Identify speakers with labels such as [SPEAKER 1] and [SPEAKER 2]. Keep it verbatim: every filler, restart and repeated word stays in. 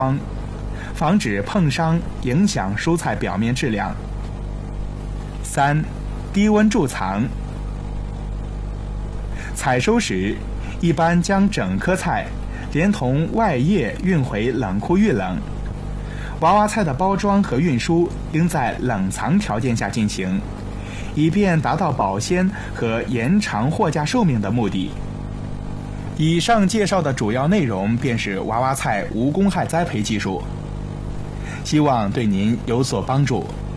[SPEAKER 1] 防止碰伤影响蔬菜表面质量。三、低温贮藏。采收时，一般将整颗菜连同外叶运回冷库预冷。娃娃菜的包装和运输应在冷藏条件下进行，以便达到保鲜和延长货架寿命的目的。以上介绍的主要内容便是娃娃菜无公害栽培技术，希望对您有所帮助。